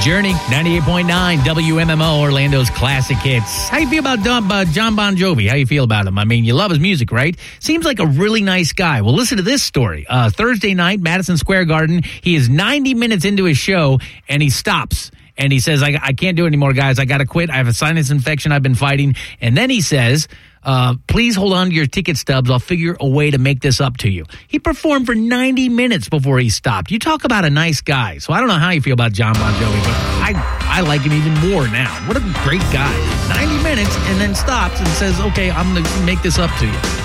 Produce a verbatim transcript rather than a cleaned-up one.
Journey, ninety-eight point nine W M M O, Orlando's classic hits. How you feel about Don, uh, John Bon Jovi? How you feel about him? I mean, you love his music, right? Seems like a really nice guy. Well, listen to this story. Uh, Thursday night, Madison Square Garden. He is ninety minutes into his show, and he stops. And he says, I, I can't do it anymore, guys. I got to quit. I have a sinus infection I've been fighting. And then he says, uh, please hold on to your ticket stubs. I'll figure a way to make this up to you. He performed for ninety minutes before he stopped. You talk about a nice guy. So I don't know how you feel about John Bon Jovi, but I, I like him even more now. What a great guy. ninety minutes and then stops and says, okay, I'm going to make this up to you.